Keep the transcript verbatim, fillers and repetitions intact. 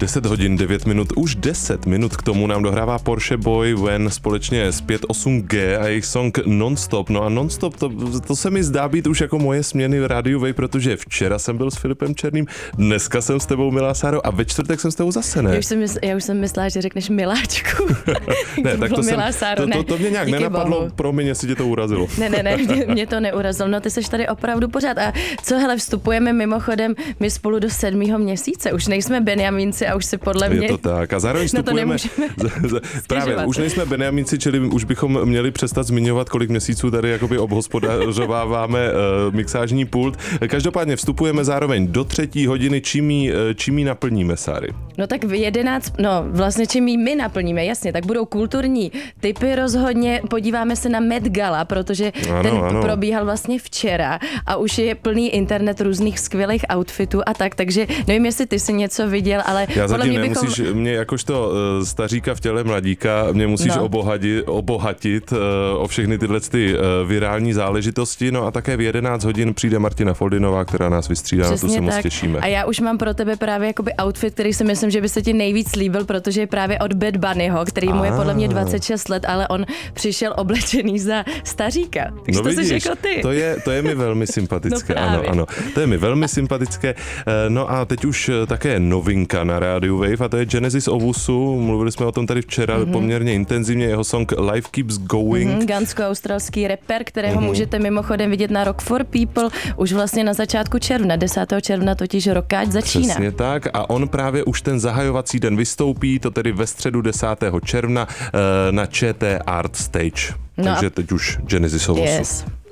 deset hodin, devět minut, už deset minut k tomu nám dohrává Porsche Boy When společně s pět osm G a jejich song Non-Stop. No a Non-Stop, to, to se mi zdá být už jako moje směny v rádiu Wave, protože včera jsem byl s Filipem Černým, dneska jsem s tebou, milá Sáro, a ve čtvrtek jsem s tebou zase, ne? Já už jsem, mysl, já už jsem myslela, že řekneš miláčku. Ne, tak to, milá jsem, Sáro, to, to, to mě nějak díky nenapadlo, bohu. promiň, jestli tě to urazilo. Ne, ne, ne, mě, mě to neurazilo. No ty seš tady opravdu pořád. A co, hele, vstupujeme mimochodem my spolu do sedmého měsíce. Už nejsme Benjamínci a už si podle mě... Je to tak. A zároveň vstupujeme... Právě, už nejsme Benjamínci, čili už bychom měli přestat zmiňovat, kolik měsíců tady jakoby obhospodařováváme uh, mixážní pult. Každopádně vstupujeme zároveň do třetí hodiny, čím jí, čím jí naplníme, Sáry? No tak v jedenáct, no vlastně čím jí my naplníme, jasně, tak budou kulturní tipy rozhodně, podíváme se na Met Gala, protože ano, ten ano. probíhal vlastně včera a už je plný internet různých skvělých outfitů a tak, takže nevím, jestli ty jsi něco viděl, ale Já podle mě nemusíš, bychom... mě jakožto uh, staříka v těle mladíka, mě musíš No. obohatit, obohatit uh, o všechny tyhle ty, uh, virální záležitosti, no a také v jedenáct hodin přijde Martina Foldinová, která nás vystřídá, na to se moc těšíme. A já už mám pro tebe právě jakoby outfit, který si myslím, že by se ti nejvíc líbil, protože je právě od Bad Bunnyho, který mu je podle mě dvacet šest let, ale on přišel oblečený za staříka. Takže No to vidíš, jsi jako ty. To je, to je mi velmi sympatické, No ano, právě. ano. To je mi velmi sympatické. No a teď už také novinka na rádiu Wave a to je Genesis Owusu. Mluvili jsme o tom tady včera mm-hmm. poměrně intenzivně, jeho song Life Keeps Going. Mm-hmm, gansko-australský rapper, kterého mm-hmm. můžete mimochodem vidět na Rock for People už vlastně na začátku června, desátého června totiž rokáč začíná. Přesně tak a on právě už ten zahajovací den vystoupí, to tedy ve středu desátého června na ČT Art Stage. No Takže teď už Genesis Owusu. Yes.